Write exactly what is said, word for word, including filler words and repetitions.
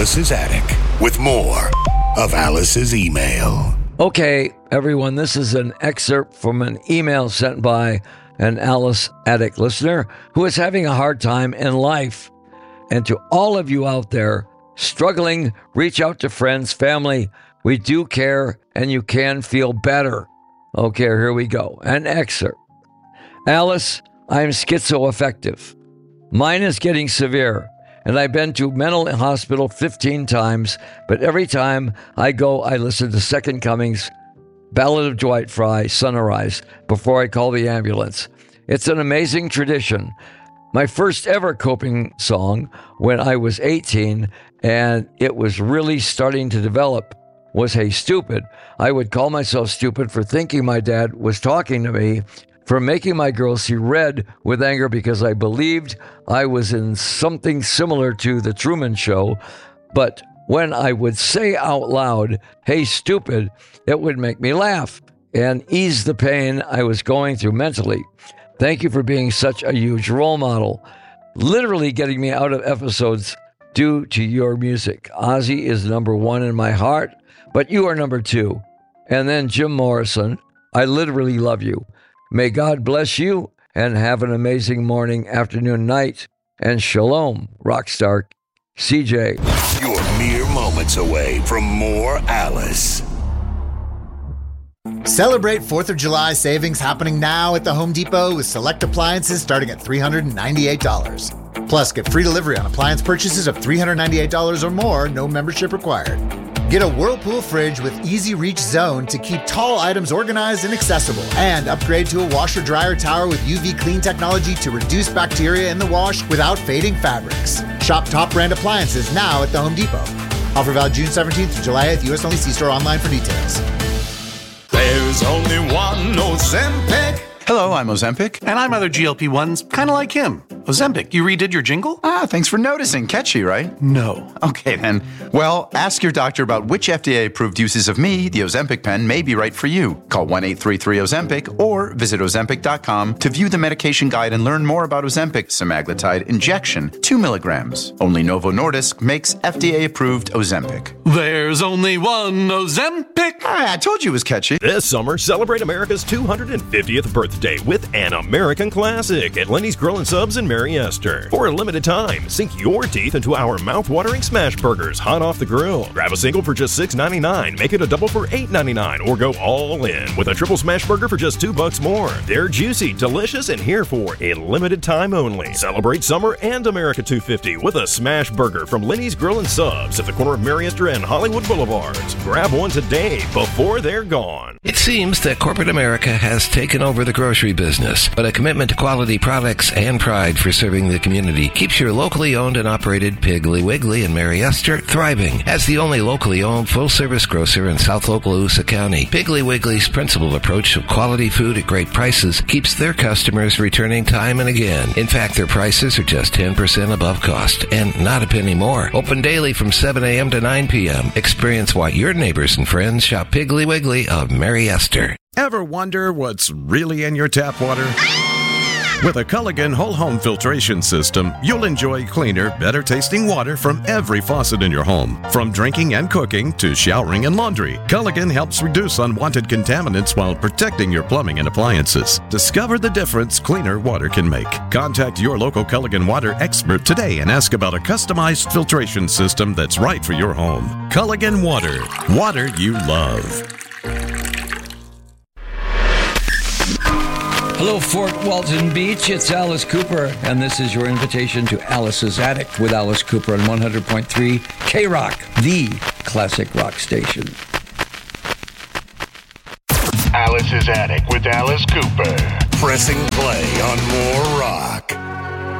Alice's Attic with more of Alice's email. Okay, everyone, this is an excerpt from an email sent by an Alice Attic listener who is having a hard time in life. And to all of you out there struggling, reach out to friends, family. We do care, and you can feel better. Okay, here we go. An excerpt. Alice, I'm schizoaffective. Mine is getting severe, and I've been to mental hospital fifteen times, but every time I go, I listen to Second Coming's Ballad of Dwight Fry, Sunrise, before I call the ambulance. It's an amazing tradition. My first ever coping song when I was eighteen, and it was really starting to develop, was Hey Stupid. I would call myself stupid for thinking my dad was talking to me, for making my girls see red with anger because I believed I was in something similar to The Truman Show. But when I would say out loud, Hey Stupid, it would make me laugh and ease the pain I was going through mentally. Thank you for being such a huge role model, literally getting me out of episodes due to your music. Ozzy is number one in my heart, but you are number two. And then Jim Morrison, I literally love you. May God bless you and have an amazing morning, afternoon, night, and shalom, Rockstar C J. You're mere moments away from more Alice. Celebrate fourth of July savings happening now at the Home Depot with select appliances starting at three hundred ninety-eight dollars. Plus, get free delivery on appliance purchases of three hundred ninety-eight dollars or more, no membership required. Get a Whirlpool fridge with easy reach zone to keep tall items organized and accessible. And upgrade to a washer dryer tower with U V clean technology to reduce bacteria in the wash without fading fabrics. Shop top brand appliances now at the Home Depot. Offer valid June seventeenth to July eighth, U S only. See store online for details. There's only one Ozempic. Hello, I'm Ozempic. And I'm other G L P ones, kind of like him. Ozempic, you redid your jingle? Ah, thanks for noticing. Catchy, right? No. Okay, then. Well, ask your doctor about which F D A-approved uses of me, the Ozempic pen, may be right for you. Call one eight three three Ozempic or visit Ozempic dot com to view the medication guide and learn more about Ozempic semaglutide injection, two milligrams. Only Novo Nordisk makes F D A-approved Ozempic. There's only one Ozempic. Ah, I told you it was catchy. This summer, celebrate America's two hundred fiftieth birthday with an American classic at Lenny's Grill and Subs in Mary Esther. For a limited time, sink your teeth into our mouth-watering smash burgers hot off the grill. Grab a single for just six ninety-nine, make it a double for eight ninety-nine, or go all in with a triple smash burger for just two bucks more. They're juicy, delicious, and here for a limited time only. Celebrate summer and America two fifty with a smash burger from Lenny's Grill and Subs at the corner of Mary Esther and Hollywood Boulevards. Grab one today before they're gone. It seems that corporate America has taken over the grocery business, but a commitment to quality products and pride for serving the community keeps your locally owned and operated Piggly Wiggly in Mary Esther thriving. As the only locally owned full-service grocer in South Okaloosa County, Piggly Wiggly's principled approach of quality food at great prices keeps their customers returning time and again. In fact, their prices are just ten percent above cost and not a penny more. Open daily from seven a.m. to nine p.m. Experience why your neighbors and friends shop Piggly Wiggly of Mary Esther. Ever wonder what's really in your tap water? With a Culligan whole home filtration system, you'll enjoy cleaner, better tasting water from every faucet in your home. From drinking and cooking to showering and laundry, Culligan helps reduce unwanted contaminants while protecting your plumbing and appliances. Discover the difference cleaner water can make. Contact your local Culligan water expert today and ask about a customized filtration system that's right for your home. Culligan Water. Water you love. Hello, Fort Walton Beach. It's Alice Cooper, and this is your invitation to Alice's Attic with Alice Cooper on one hundred point three K-Rock, the classic rock station. Alice's Attic with Alice Cooper. Pressing play on more rock.